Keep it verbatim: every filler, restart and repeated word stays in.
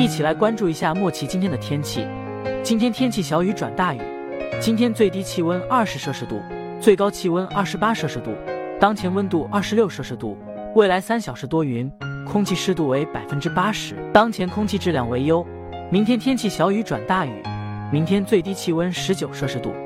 一起来关注一下莫奇今天的天气。今天天气小雨转大雨，今天最低气温二十摄氏度，最高气温二十八摄氏度，当前温度二十六摄氏度。未来三小时多云，空气湿度为百分之八十，当前空气质量为优。明天天气小雨转大雨，明天最低气温十九摄氏度，